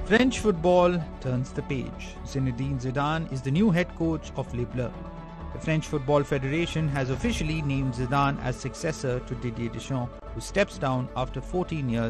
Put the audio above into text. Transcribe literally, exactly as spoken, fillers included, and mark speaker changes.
Speaker 1: French football turns the page. Zinedine Zidane is the new head coach of Les Bleus. The French Football Federation has officially named Zidane as successor to Didier Deschamps, who steps down after fourteen years